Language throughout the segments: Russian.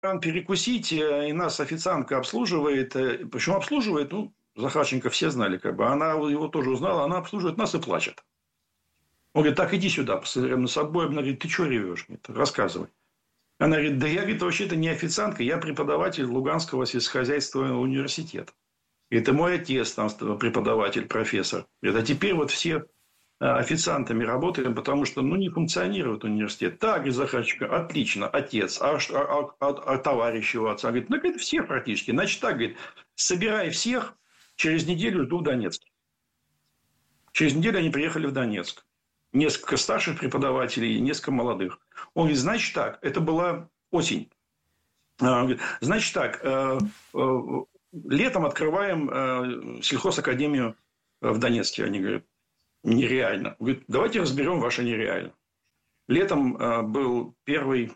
перекусить, и нас официантка обслуживает. Почему обслуживает? Ну, Захарченко все знали, как бы. Она его тоже узнала, она обслуживает нас и плачет. Он говорит, так, иди сюда, посмотри рядом с собой. Она говорит, ты что ревешь? Говорит, рассказывай. Она говорит, да я, говорит, вообще-то не официантка, я преподаватель Луганского сельскохозяйственного университета. Это мой отец, там, преподаватель, профессор. Говорит, а теперь вот все официантами работаем, потому что не функционирует университет. Так, говорит Захарченко, отлично, отец. А товарищ его отца? Говорит, это все практически. Значит так, говорит, собирай всех, через неделю жду в Донецке. Через неделю они приехали в Донецк. Несколько старших преподавателей и несколько молодых. Он говорит, значит так, это была осень. Значит так, летом открываем сельхозакадемию в Донецке. Они говорят, нереально. Говорит, давайте разберем ваше нереально. Летом был первый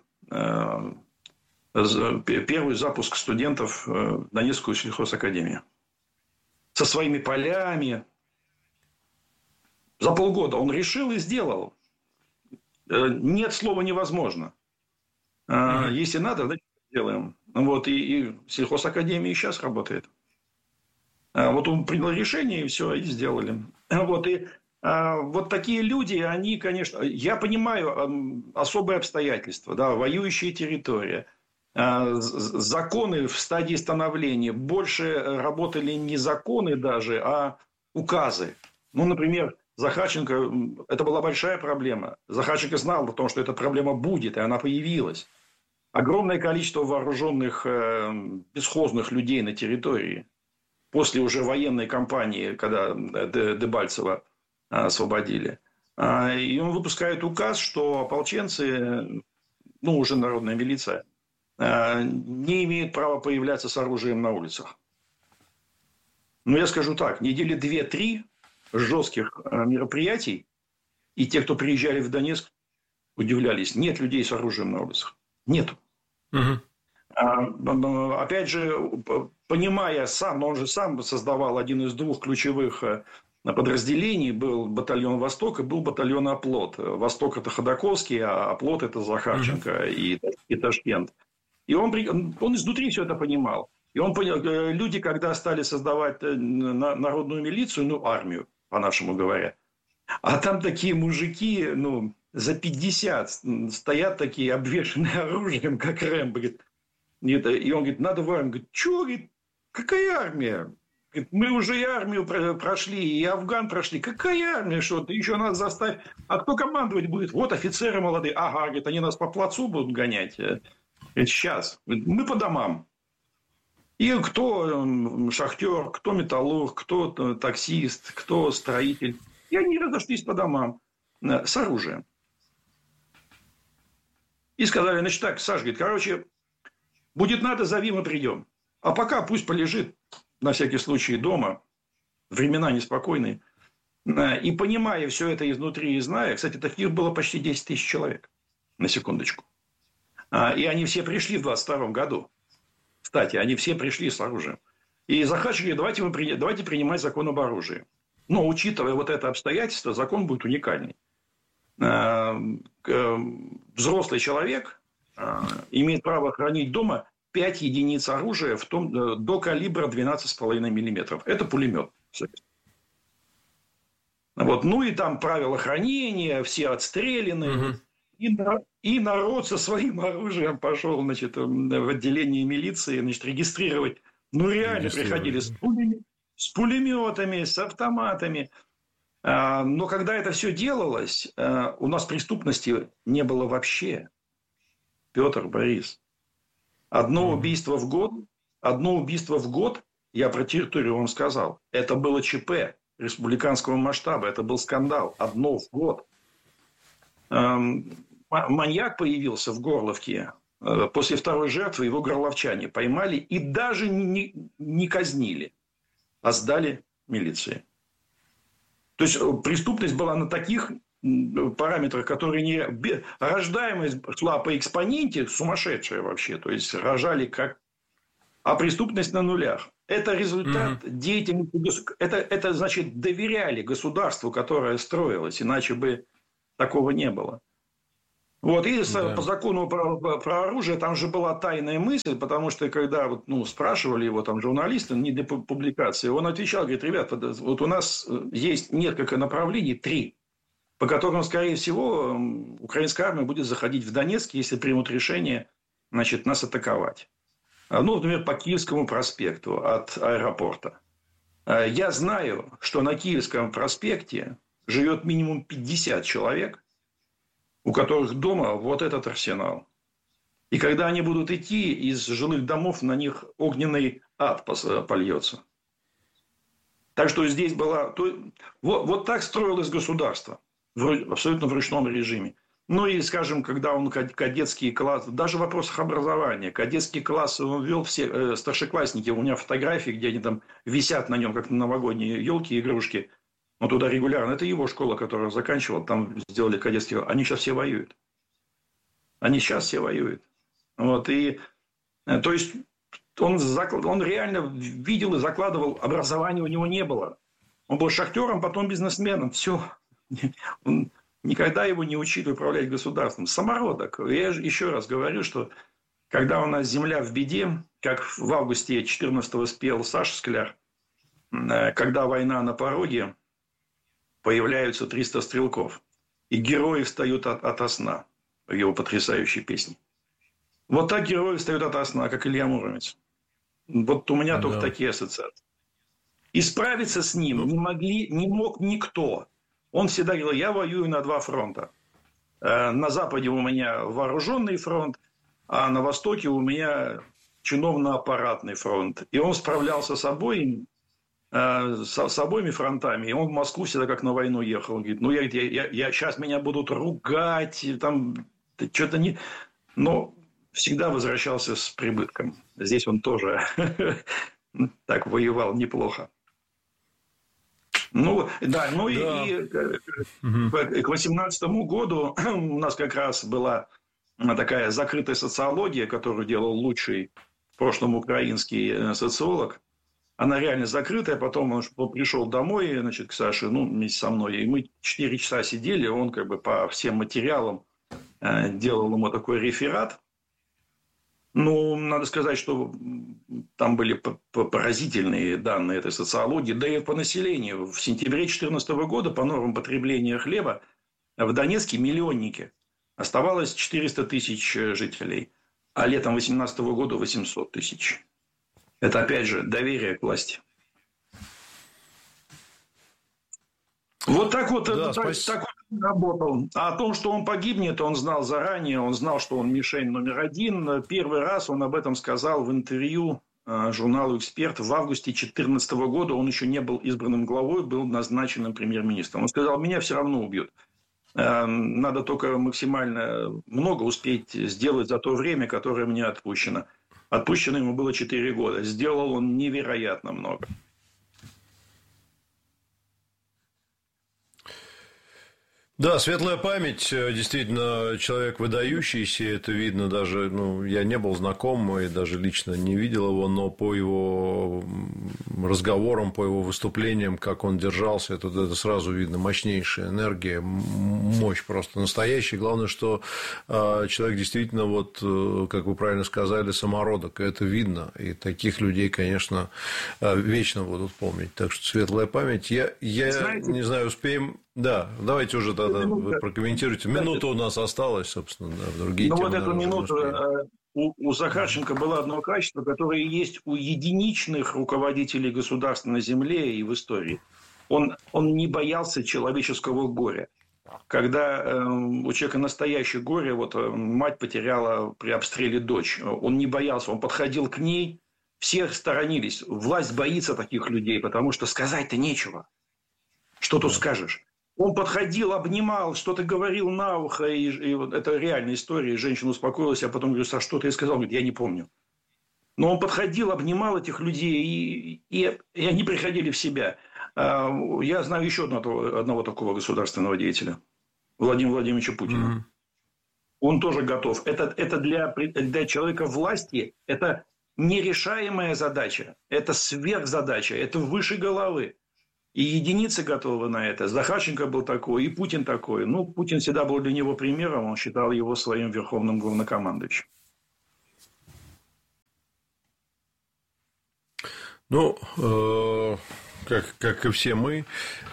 запуск студентов в Донецкую сельхозакадемию. Со своими полями. За полгода он решил и сделал. Нет слова невозможно. Если надо, значит, сделаем. Вот, и сельхозакадемия и сейчас работает. Вот он принял решение, и все, и сделали. Вот, и вот такие люди, они, конечно... Я понимаю особые обстоятельства. Да, воюющая территория. Законы в стадии становления. Больше работали не законы даже, а указы. Например, Захарченко... Это была большая проблема. Захарченко знал о том, что эта проблема будет, и она появилась. Огромное количество вооруженных бесхозных людей на территории. После уже военной кампании, когда Дебальцева освободили. И он выпускает указ, что ополченцы, уже народная милиция, не имеют права появляться с оружием на улицах. Я скажу так, недели 2-3 жестких мероприятий, и те, кто приезжали в Донецк, удивлялись. Нет людей с оружием на улицах. Нету. Опять же, понимая сам, но он же сам создавал один из двух ключевых подразделений. Был батальон «Восток» и был батальон «Оплот». «Восток» – это Ходаковский, а «Оплот» – это Захарченко и Ташкент. И он изнутри все это понимал. И он понял, люди, когда стали создавать народную милицию, армию, по-нашему говоря, а там такие мужики, за 50 стоят такие, обвешанные оружием, как Рэмбо. И он говорит, надо в армию. Говорит, что? Говорит, какая армия? Говорит, мы уже и армию прошли, и Афган прошли. Какая армия? Что ты еще нас заставь? А кто командовать будет? Вот офицеры молодые. Ага, говорит, они нас по плацу будут гонять. Говорит, сейчас. Говорит, мы по домам. И кто шахтер, кто металлург, кто таксист, кто строитель. И они разошлись по домам с оружием. И сказали, значит так, Саш, говорит, будет надо, зови, мы придем. А пока пусть полежит, на всякий случай, дома. Времена неспокойные. И понимая все это изнутри и зная, кстати, таких было почти 10 тысяч человек, на секундочку. И они все пришли в 22 году. Кстати, они все пришли с оружием. И Захарченко говорит, давайте принимать закон об оружии. Но, учитывая вот это обстоятельство, закон будет уникальный. Взрослый человек имеет право хранить дома 5 единиц оружия до калибра 12,5 миллиметров. Это пулемет. Вот. И там правила хранения, все отстреляны. И народ со своим оружием пошел, в отделение милиции, регистрировать. Реально приходили с пулеметами, с автоматами. Но когда это все делалось, у нас преступности не было вообще. Петр, Борис. Одно убийство в год, я про территорию вам сказал, это было ЧП республиканского масштаба, это был скандал. Одно в год. Маньяк появился в Горловке. После второй жертвы его горловчане поймали и даже не казнили, а сдали милиции. То есть преступность была на таких параметрах, которые рождаемость шла по экспоненте сумасшедшая вообще. То есть рожали как... А преступность на нулях. Это результат деятельности... Это значит, доверяли государству, которое строилось. Иначе бы такого не было. Вот, и по закону про оружие там же была тайная мысль, потому что когда спрашивали его там журналисты, не для публикации, он отвечал, говорит, ребята, вот у нас есть несколько направлений, 3, по которым, скорее всего, украинская армия будет заходить в Донецк, если примут решение, значит, нас атаковать. Например, по Киевскому проспекту от аэропорта. Я знаю, что на Киевском проспекте живет минимум 50 человек, у которых дома вот этот арсенал. И когда они будут идти из жилых домов, на них огненный ад польется. Так что здесь была... Вот так строилось государство. Абсолютно в ручном режиме. И, скажем, когда он кадетские классы... Даже в вопросах образования. Кадетские классы он ввел все старшеклассники. У меня фотографии, где они там висят на нем, как на новогодние елки, игрушки. Он туда регулярно. Это его школа, которую он заканчивал. Там сделали кадетские... Они сейчас все воюют. Вот. И, то есть, он реально видел и закладывал. Образования у него не было. Он был шахтером, потом бизнесменом. Все. Он никогда его не учили управлять государством. Самородок. Я еще раз говорю, что когда у нас земля в беде, как в августе 14-го спел Саша Скляр, когда война на пороге, появляются 300 стрелков. И герои встают ото сна. В его потрясающей песне. Вот так герои встают ото сна, как Илья Муромец. Вот у меня только такие ассоциации. И справиться с ним не мог никто. Он всегда говорил, я воюю на 2 фронта. На Западе у меня вооруженный фронт, а на Востоке у меня чиновно-аппаратный фронт. И он справлялся с обоими фронтами. И он в Москву всегда как на войну ехал. Он говорит, я сейчас меня будут ругать, там что-то не... Но всегда возвращался с прибытком. Здесь он тоже так воевал неплохо. И к 18-му году у нас как раз была такая закрытая социология, которую делал лучший в прошлом украинский социолог. Она реально закрытая. Потом он пришел домой, значит, к Саше, вместе со мной. И мы 4 часа сидели. Он по всем материалам делал ему такой реферат. Надо сказать, что там были поразительные данные этой социологии. Да и по населению. В сентябре 2014 года по нормам потребления хлеба в Донецке, миллионнике, оставалось 400 тысяч жителей. А летом 2018 года 800 тысяч. Это, опять же, доверие к власти. Вот так вот, так работал. А о том, что он погибнет, он знал заранее. Он знал, что он мишень номер 1. Первый раз он об этом сказал в интервью журналу «Эксперт» в августе 2014 года. Он еще не был избранным главой, был назначенным премьер-министром. Он сказал, меня все равно убьют. Надо только максимально много успеть сделать за то время, которое мне отпущено. Отпущено ему было 4 года. Сделал он невероятно много. Да, светлая память, действительно, человек выдающийся, это видно даже, я не был знаком и даже лично не видел его, но по его разговорам, по его выступлениям, как он держался, это сразу видно, мощнейшая энергия, мощь просто настоящая. Главное, что человек действительно, как вы правильно сказали, самородок, это видно, и таких людей, конечно, вечно будут помнить. Так что светлая память. Я не знаю, успеем... Да, давайте уже тогда вы прокомментируйте. Минута у нас осталась, собственно, в другие темы. Вот эту минуту у Захарченко было одно качество, которое есть у единичных руководителей государств на земле и в истории. Он не боялся человеческого горя. Когда у человека настоящее горе, мать потеряла при обстреле дочь, он не боялся, он подходил к ней, все сторонились. Власть боится таких людей, потому что сказать-то нечего. Что тут скажешь? Он подходил, обнимал, что-то говорил на ухо. И это реальная история. Женщина успокоилась, а потом говорю, Саш, что ты сказал? Он говорит, я не помню. Но он подходил, обнимал этих людей, и они приходили в себя. Я знаю еще одного такого государственного деятеля. Владимира Владимировича Путина. Mm-hmm. Он тоже готов. Это для человека власти это нерешаемая задача. Это сверхзадача. Это выше головы. И единицы готовы на это. Захарченко был такой, и Путин такой. Ну, Путин всегда был для него примером, он считал его своим верховным главнокомандующим. Ну, как и все мы.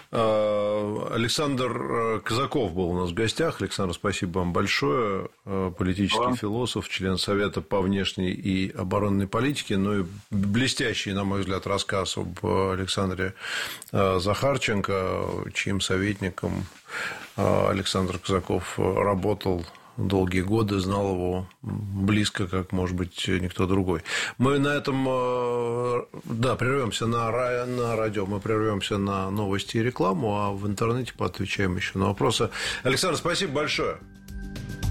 Александр Казаков был у нас в гостях. Александр, спасибо вам большое. Политический философ, член Совета по внешней и оборонной политике. Ну и блестящий, на мой взгляд, рассказ об Александре Захарченко, чьим советником Александр Казаков работал долгие годы, знал его близко, как, может быть, никто другой. Мы на этом, да, прервемся на радио, мы прервемся на новости и рекламу, а в интернете поотвечаем еще на вопросы. Александр, спасибо большое.